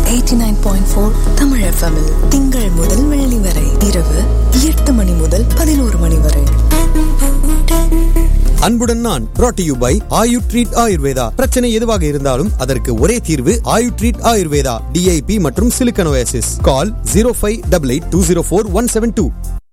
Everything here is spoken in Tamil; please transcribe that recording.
89.4 Tamil FM திங்கள் முதல் வெள்ளி வரை இரவு 8 மணி முதல் 11 மணி வரை. அன்புடன் நான் brought to you by Ayu treat Ayurveda. பிரச்சனை எதுவாக இருந்தாலும் அதற்கு ஒரே தீர்வு ஆயு ட்ரீட் ஆயுர்வேதா. DIP மற்றும் சிலிக்கனோசிஸ். கால் 0588204172.